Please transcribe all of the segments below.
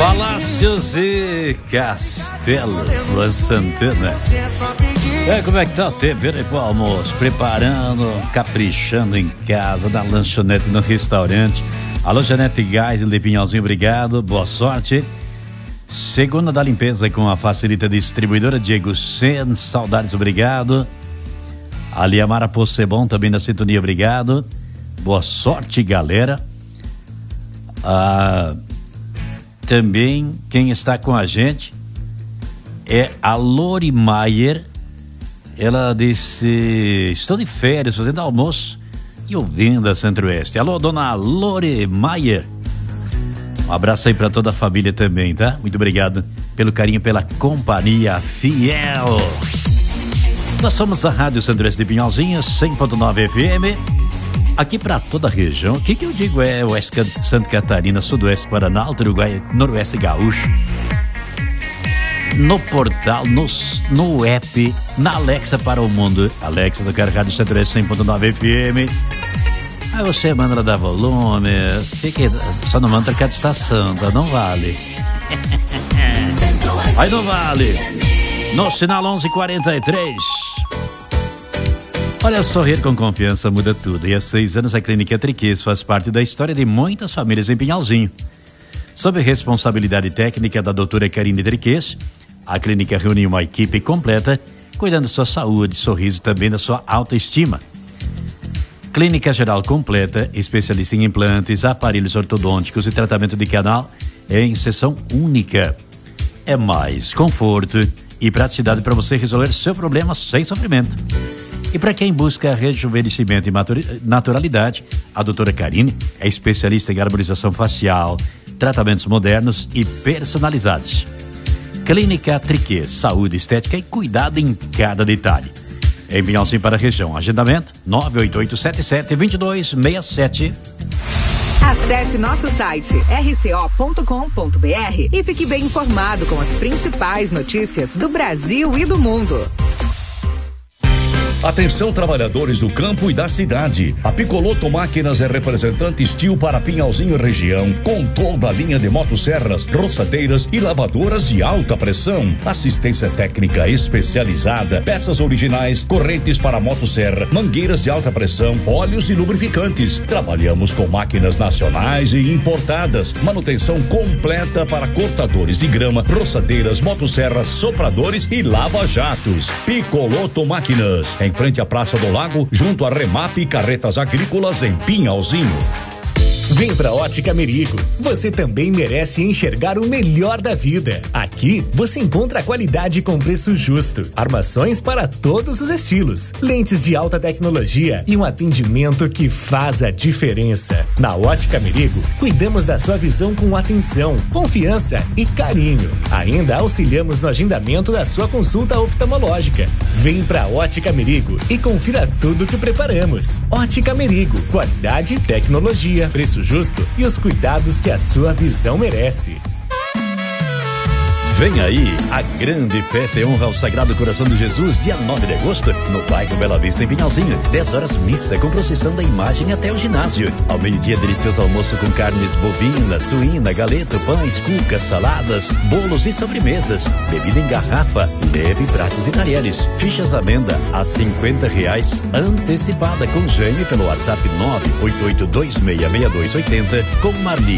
Palácios e Castelos, Luan Santana. Como é que tá o tempo aí pro almoço? Preparando, caprichando em casa, na lanchonete, no restaurante. A lanchonete Gás de Pinhalzinho, obrigado, boa sorte. Segunda da limpeza com a Facilita Distribuidora Diego Sen, saudades, obrigado. Ali a Mara Possebon também na sintonia, obrigado. Boa sorte, galera. Também quem está com a gente é a Lori Maier. Ela disse: estou de férias fazendo almoço e ouvindo a Centro-Oeste. Alô, dona Lori Maier. Um abraço aí para toda a família também, tá? Muito obrigado pelo carinho, pela companhia fiel. Nós somos a Rádio Centro-Oeste de Pinhalzinho, 100.9 FM. Aqui para toda a região, o que eu digo é Oeste Santa Catarina, Sudoeste Paraná, Alto Uruguai, Noroeste Gaúcho. No portal, no app, na Alexa para o mundo. Alexa do Rádio Centro-Oeste 100.9 FM. Aí você manda ela dar volume, fica, só não manda trocar de estação, tá? Não vale. Aí não vale. No sinal 11:43. Olha, sorrir com confiança muda tudo. E há 6 anos a Clínica Triquês faz parte da história de muitas famílias em Pinhalzinho. Sob responsabilidade técnica da doutora Karine Triquês, a clínica reúne uma equipe completa, cuidando da sua saúde, sorriso e também da sua autoestima. Clínica geral completa, especialista em implantes, aparelhos ortodônticos e tratamento de canal em sessão única. É mais conforto e praticidade para você resolver seu problema sem sofrimento. E para quem busca rejuvenescimento e naturalidade, a doutora Karine é especialista em harmonização facial, tratamentos modernos e personalizados. Clínica Triquês, saúde, estética e cuidado em cada detalhe. Em Pinhalzinho para a região, agendamento 98877-2267. Acesse nosso site rco.com.br e fique bem informado com as principais notícias do Brasil e do mundo. Atenção, trabalhadores do campo e da cidade. A Picoloto Máquinas é representante Steel para Pinhalzinho e região, com toda a linha de motosserras, roçadeiras e lavadoras de alta pressão. Assistência técnica especializada, peças originais, correntes para motosserra, mangueiras de alta pressão, óleos e lubrificantes. Trabalhamos com máquinas nacionais e importadas. Manutenção completa para cortadores de grama, roçadeiras, motosserras, sopradores e lava-jatos. Picoloto Máquinas, em frente à Praça do Lago, junto a Remap e Carretas Agrícolas em Pinhalzinho. Vem pra Ótica Merigo. Você também merece enxergar o melhor da vida. Aqui você encontra qualidade com preço justo, armações para todos os estilos, lentes de alta tecnologia e um atendimento que faz a diferença. Na Ótica Merigo, cuidamos da sua visão com atenção, confiança e carinho. Ainda auxiliamos no agendamento da sua consulta oftalmológica. Vem pra Ótica Merigo e confira tudo que preparamos. Ótica Merigo, qualidade, tecnologia, preço justo e os cuidados que a sua visão merece. Vem aí a grande festa em honra ao Sagrado Coração de Jesus, dia 9 de agosto, no bairro Bela Vista, em Pinhalzinho. 10 horas missa com procissão da imagem até o ginásio. Ao meio-dia, delicioso almoço com carnes bovina, suína, galeto, pães, cucas, saladas, bolos e sobremesas. Bebida em garrafa, leve pratos e talheres. Fichas à venda a R$50 antecipada com Jaime pelo WhatsApp 988266280, com Marli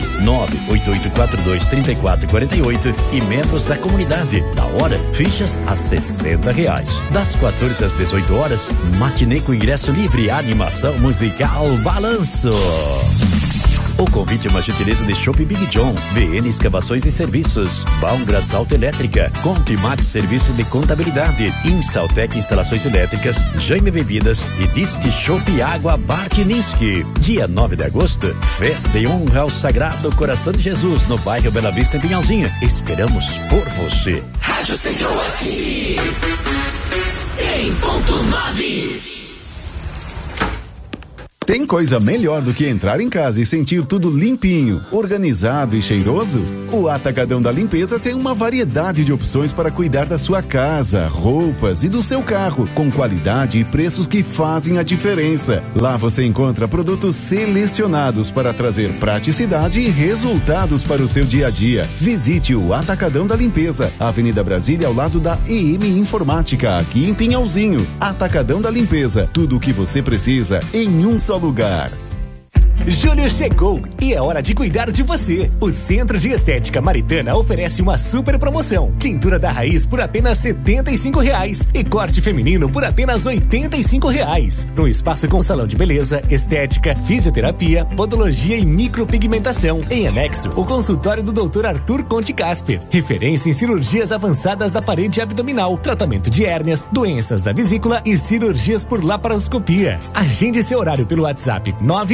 988423448 e membros da comunidade. Da hora, fichas a R$60. Das 14 às 18 horas, matinê com ingresso livre, animação musical, balanço. O convite é uma gentileza de Shop Big John, VN Escavações e Serviços, Baumgras Autoelétrica, Conte Max Serviço de Contabilidade, Instaltec Instalações Elétricas, Jaime Bebidas e Disque Shop Água Bartiniski. Dia 9 de agosto, festa em honra ao Sagrado Coração de Jesus, no bairro Bela Vista, em Pinhalzinho. Esperamos por você. Rádio Centro-Oeste 100.9. Tem coisa melhor do que entrar em casa e sentir tudo limpinho, organizado e cheiroso? O Atacadão da Limpeza tem uma variedade de opções para cuidar da sua casa, roupas e do seu carro, com qualidade e preços que fazem a diferença. Lá você encontra produtos selecionados para trazer praticidade e resultados para o seu dia a dia. Visite o Atacadão da Limpeza, Avenida Brasília, ao lado da EM Informática, aqui em Pinhalzinho. Atacadão da Limpeza, tudo o que você precisa em um só lugar. Julho chegou e é hora de cuidar de você. O Centro de Estética Maritana oferece uma super promoção. Tintura da raiz por apenas R$75 e corte feminino por apenas R$85. No espaço com salão de beleza, estética, fisioterapia, podologia e micropigmentação. Em anexo, o consultório do Dr. Arthur Conte Casper, referência em cirurgias avançadas da parede abdominal, tratamento de hérnias, doenças da vesícula e cirurgias por laparoscopia. Agende seu horário pelo WhatsApp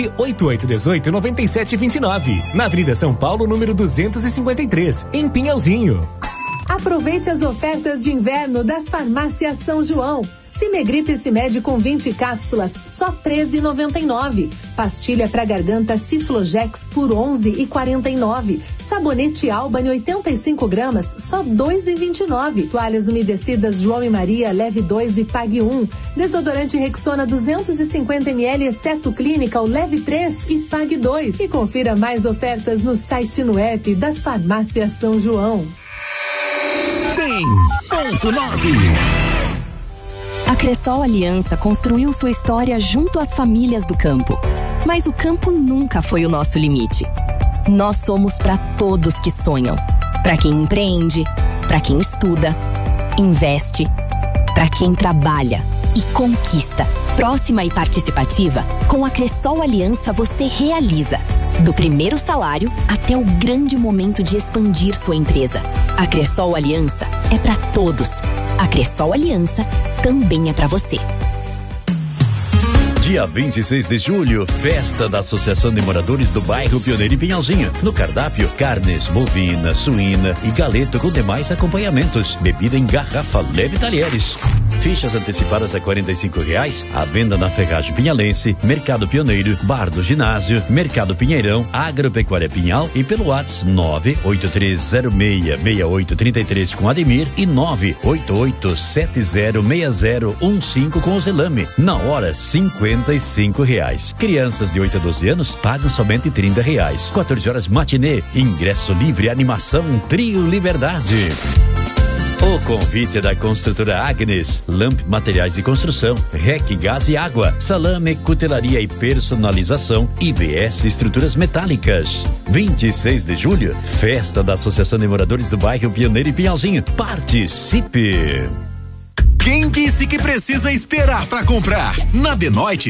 988189729, na Avenida São Paulo, número 253, em Pinhalzinho. Aproveite as ofertas de inverno das Farmácias São João. Cimegripe Cimed com 20 cápsulas, só R$13,99. Pastilha para garganta Ciflogex por R$11,49. Sabonete Albany 85 gramas, só R$2,29. Toalhas umedecidas João e Maria, leve 2 e pague 1. Desodorante Rexona 250 ml, exceto clínica, leve 3 e pague 2. E confira mais ofertas no site e no app das Farmácias São João. 100.9. A Cressol Aliança construiu sua história junto às famílias do campo. Mas o campo nunca foi o nosso limite. Nós somos para todos que sonham. Para quem empreende, para quem estuda, investe, para quem trabalha e conquista. Próxima e participativa, com a Cressol Aliança você realiza. Do primeiro salário até o grande momento de expandir sua empresa. A Cressol Aliança é para todos. A Cressol Aliança também é para você. Dia 26 de julho, festa da Associação de Moradores do Bairro Pioneiro em Pinhalzinho. No cardápio, carnes, bovina, suína e galeto com demais acompanhamentos. Bebida em garrafa leve talheres. Fichas antecipadas a R$45, à venda na Ferragem Pinhalense, Mercado Pioneiro, Bar do Ginásio, Mercado Pinheirão, Agropecuária Pinhal e pelo WhatsApp 983066833 com Ademir e 988706015 com o Zelame. Na hora, R$55. Crianças de 8 a 12 anos pagam somente R$30. 14 horas matinê, ingresso livre, animação Trio Liberdade. O convite da construtora Agnes, Lamp Materiais de Construção, REC Gás e Água, Salame, Cutelaria e Personalização, IVS Estruturas Metálicas. 26 de julho, festa da Associação de Moradores do Bairro Pioneiro e Pinhalzinho. Participe! Quem disse que precisa esperar para comprar? Na Benoit,